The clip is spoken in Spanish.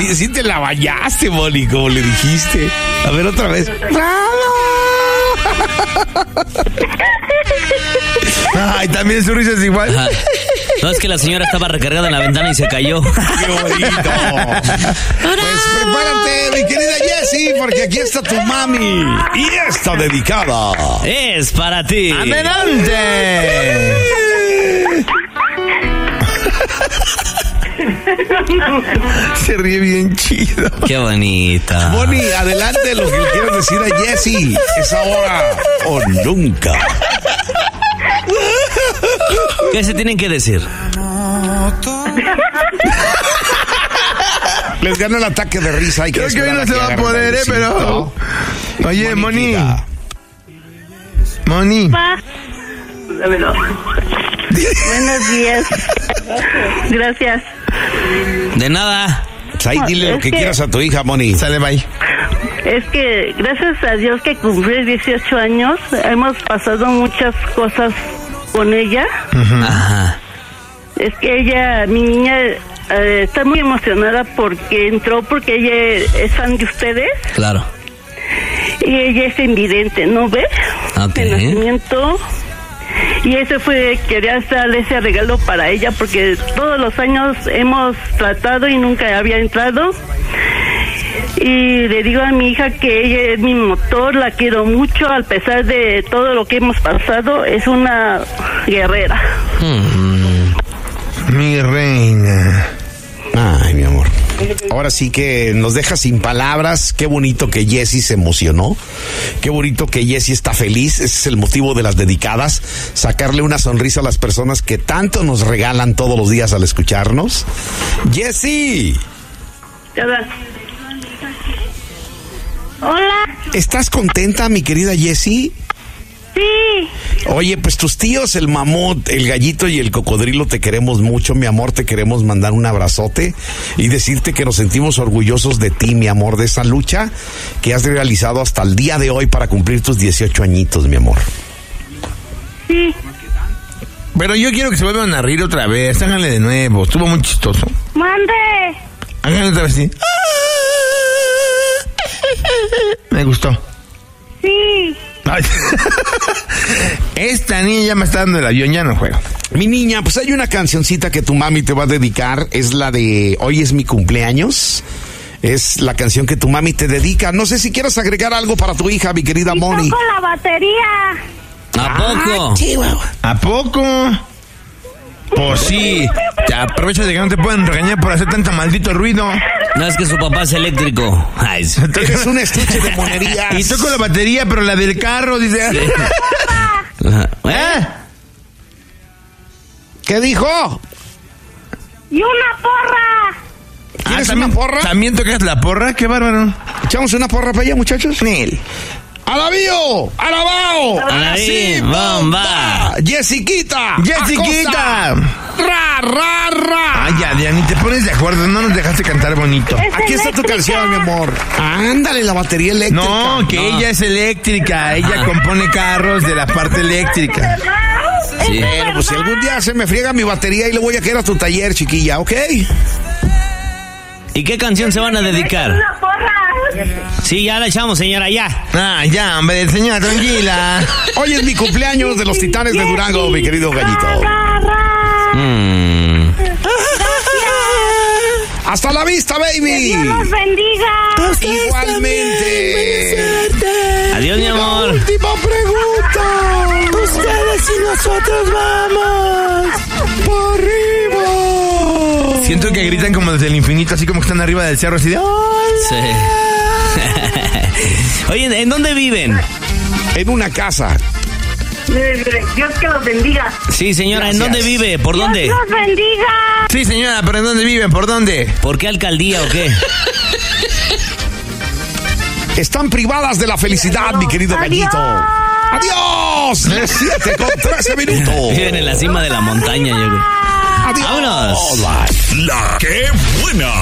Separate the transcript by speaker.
Speaker 1: sí te la bañaste, Moni, como le dijiste. A ver, otra vez. ¡Bravo!
Speaker 2: Ay, también su risa es igual.
Speaker 3: Ajá. No, es que la señora estaba recargada en la ventana y se cayó.
Speaker 1: ¡Qué bonito! Pues prepárate, mi querida Jessie, porque aquí está tu mami. Y está dedicada.
Speaker 3: Es para ti.
Speaker 2: ¡Adelante! Se ríe bien chido.
Speaker 3: Qué bonita.
Speaker 1: Moni, adelante lo que le quieras decir a Jessie. Es ahora o nunca.
Speaker 3: ¿Qué se tienen que decir?
Speaker 1: Les gana el ataque de risa.
Speaker 2: Creo que hoy no se va a poder, pero... Oye, Moni. Moni.
Speaker 4: Buenos días. Gracias.
Speaker 3: De nada.
Speaker 1: Pues ahí dile lo que quieras a tu hija, Moni.
Speaker 2: Sale, bye.
Speaker 4: Es que gracias a Dios que cumplí 18 años, hemos pasado muchas cosas con ella.
Speaker 3: Ajá.
Speaker 4: Es que ella, mi niña, está muy emocionada porque entró, porque ella es fan de ustedes.
Speaker 3: Claro.
Speaker 4: Y ella es invidente, ¿no ves?
Speaker 3: Ok.
Speaker 4: De nacimiento. Y ese fue, quería darle ese regalo para ella porque todos los años hemos tratado y nunca había entrado. Y le digo a mi hija que ella es mi motor, la quiero mucho, a pesar de todo lo que hemos pasado, es una guerrera.
Speaker 2: Mi reina.
Speaker 1: Ay, mi amor. Ahora sí que nos deja sin palabras. Qué bonito que Jessie se emocionó. Qué bonito que Jessie está feliz. Ese es el motivo de las dedicadas. Sacarle una sonrisa a las personas que tanto nos regalan todos los días al escucharnos. Jessie.
Speaker 4: Hola.
Speaker 1: ¿Estás contenta, mi querida Jessie?
Speaker 4: Sí.
Speaker 1: Oye, pues tus tíos, el mamut, el gallito y el cocodrilo, te queremos mucho, mi amor. Te queremos mandar un abrazote y decirte que nos sentimos orgullosos de ti, mi amor, de esa lucha que has realizado hasta el día de hoy para cumplir tus 18 añitos, mi amor.
Speaker 4: Sí.
Speaker 2: Pero yo quiero que se vuelvan a reír otra vez. Háganle de nuevo. Estuvo muy chistoso.
Speaker 4: Mande.
Speaker 2: Háganle otra vez así. Me gustó.
Speaker 4: Sí.
Speaker 2: Ay. Esta niña ya me está dando el avión, ya no juego.
Speaker 1: Mi niña, pues hay una cancioncita que tu mami te va a dedicar. Es la de Hoy es mi cumpleaños. Es la canción que tu mami te dedica. No sé si quieres agregar algo para tu hija, mi querida Moni.
Speaker 4: Toco la batería.
Speaker 3: ¿A poco?
Speaker 2: ¿A poco? Pues sí. Te aprovecha de que no te pueden regañar por hacer tanto maldito ruido.
Speaker 3: No, es que su papá es eléctrico. Ay, sí.
Speaker 1: Es un estuche de monerías.
Speaker 2: Y toco la batería, pero la del carro, dice. ¿Eh?
Speaker 1: ¿Qué dijo?
Speaker 4: Y una porra.
Speaker 1: ¿Quieres
Speaker 2: ¿también,
Speaker 1: una porra?
Speaker 2: ¿También tocas la porra? ¡Qué bárbaro!
Speaker 1: ¿Echamos una porra para allá, muchachos?
Speaker 2: Nel.
Speaker 1: ¡Alabío! ¡Alabao!
Speaker 3: Ahí, bomba.
Speaker 1: ¡Jessiquita!
Speaker 2: ¡Jessiquita!
Speaker 1: Acosta. ¡Ra, ra, ra!
Speaker 2: Ay, ya, Diana, ni te pones de acuerdo, no nos dejaste cantar bonito.
Speaker 1: Aquí está tu canción, mi amor. Ándale, la batería eléctrica.
Speaker 2: No, que ella es eléctrica, ella compone carros de la parte eléctrica.
Speaker 3: Sí.
Speaker 1: Bueno, pues si algún día se me friega mi batería y le voy a quedar a tu taller, chiquilla, ¿ok?
Speaker 3: ¿Y qué canción se van a dedicar?
Speaker 4: Una porra.
Speaker 3: Sí, ya la echamos, señora, ya.
Speaker 2: Ah, ya, hombre, señora, tranquila.
Speaker 1: Hoy es mi cumpleaños de los Titanes de Durango, mi querido gallito. ¡Hasta la vista, baby!
Speaker 4: Dios los bendiga.
Speaker 1: Igualmente.
Speaker 3: Adiós, mi amor.
Speaker 1: Última pregunta.
Speaker 2: Ustedes y nosotros vamos.
Speaker 1: ¡Por arriba!
Speaker 2: Siento que gritan como desde el infinito, así como que están arriba del cerro, así de...
Speaker 3: Sí. Oye, ¿en dónde viven?
Speaker 1: En una casa.
Speaker 4: Dios que los bendiga.
Speaker 3: Sí, señora,
Speaker 1: Gracias.
Speaker 3: ¿en dónde vive? ¿Por dónde?
Speaker 4: Dios los bendiga.
Speaker 2: Sí, señora, pero ¿en dónde viven? ¿Por dónde?
Speaker 3: ¿Por qué alcaldía o qué?
Speaker 1: Están privadas de la felicidad, mi querido gallito. ¡Adiós! 7:13 minutos.
Speaker 3: Viven en la cima de la montaña, yo creo.
Speaker 1: ¡Adiós!
Speaker 3: ¡Vámonos!
Speaker 5: La que buena.